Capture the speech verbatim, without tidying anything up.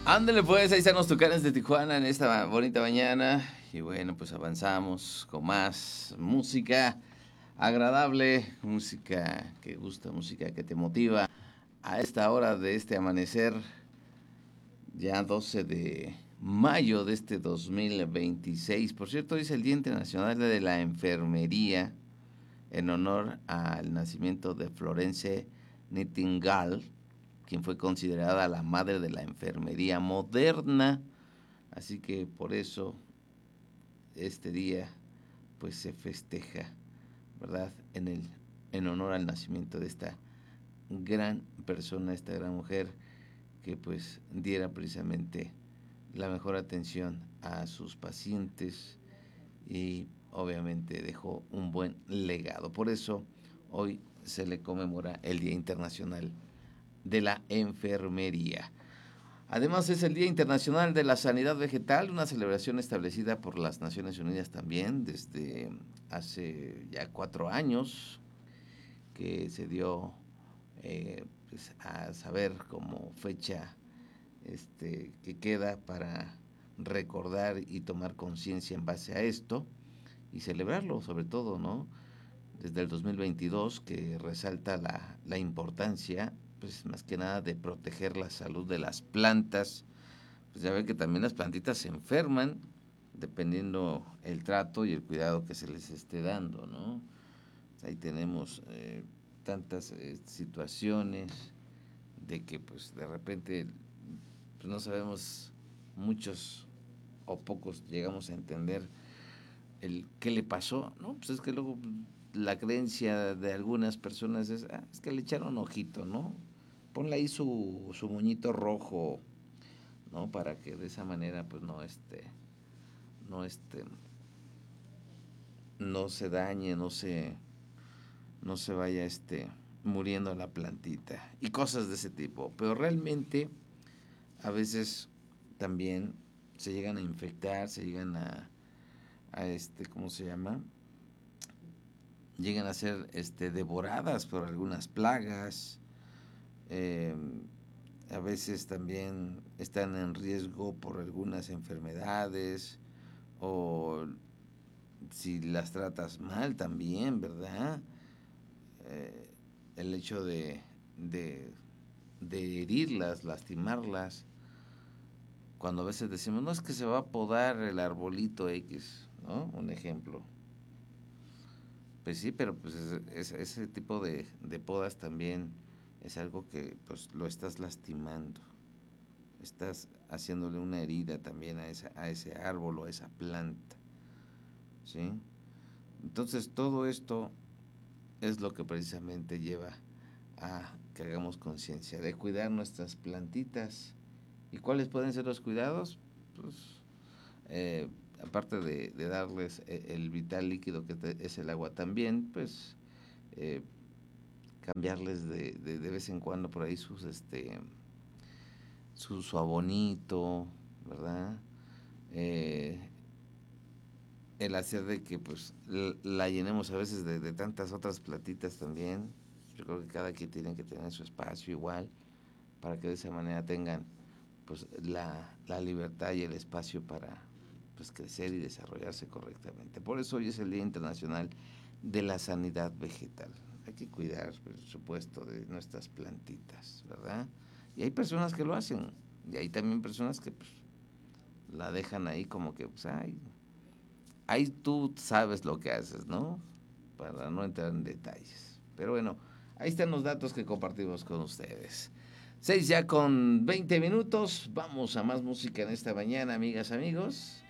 Ándale pues, ahí están los Tucanes de Tijuana en esta bonita mañana. Y bueno, pues avanzamos con más música agradable, música que gusta, música que te motiva. A esta hora de este amanecer, ya doce de mayo de este dos mil veintiséis. Por cierto, hoy es el Día Internacional de la Enfermería en honor al nacimiento de Florence Nightingale, quien fue considerada la madre de la enfermería moderna. Así que por eso este día pues se festeja, ¿verdad? En el en honor al nacimiento de esta gran persona, esta gran mujer que pues diera precisamente la mejor atención a sus pacientes y obviamente dejó un buen legado. Por eso hoy se le conmemora el Día Internacional de la Enfermería. Además es el Día Internacional de la Sanidad Vegetal, una celebración establecida por las Naciones Unidas también desde hace ya cuatro años, que se dio eh, pues, a saber como fecha este, que queda para recordar y tomar conciencia en base a esto y celebrarlo sobre todo, ¿no? Desde el dos mil veintidós, que resalta la, la importancia, pues más que nada, de proteger la salud de las plantas. Pues ya ven que también las plantitas se enferman dependiendo el trato y el cuidado que se les esté dando, ¿no? Ahí tenemos eh, tantas eh, situaciones de que pues de repente pues no sabemos, muchos o pocos llegamos a entender el qué le pasó, ¿no? Pues es que luego la creencia de algunas personas es, ah, es que le echaron ojito, ¿no? Ponle ahí su, su moñito rojo, ¿no? Para que de esa manera pues no este no este no se dañe, no se no se vaya este muriendo la plantita y cosas de ese tipo. Pero realmente a veces también se llegan a infectar, se llegan a, a este, ¿cómo se llama? Llegan a ser este, devoradas por algunas plagas. Eh, a veces también están en riesgo por algunas enfermedades o si las tratas mal también, ¿verdad? Eh, el hecho de, de, de herirlas, lastimarlas, cuando a veces decimos, no es que se va a podar el arbolito X, ¿no? Un ejemplo. Pues sí, pero pues es, es, ese tipo de, de podas también es algo que pues lo estás lastimando. Estás haciéndole una herida también a, esa, a ese árbol o a esa planta, ¿sí? Entonces todo esto es lo que precisamente lleva a que hagamos conciencia de cuidar nuestras plantitas. ¿Y cuáles pueden ser los cuidados? Pues, eh, aparte de, de darles el vital líquido que te, es el agua también, pues eh, cambiarles de, de, de vez en cuando por ahí sus este su, su abonito, ¿verdad? Eh, el hacer de que pues la llenemos a veces de, de tantas otras platitas también. Yo creo que cada quien tiene que tener su espacio igual para que de esa manera tengan pues la, la libertad y el espacio para pues crecer y desarrollarse correctamente. Por eso hoy es el Día Internacional de la Sanidad Vegetal. Hay que cuidar, por supuesto, de nuestras plantitas, ¿verdad? Y hay personas que lo hacen, y hay también personas que pues, la dejan ahí como que, pues, ay, ahí tú sabes lo que haces, ¿no? Para no entrar en detalles. Pero bueno, ahí están los datos que compartimos con ustedes. Seis ya con veinte minutos. Vamos a más música en esta mañana, amigas, amigos.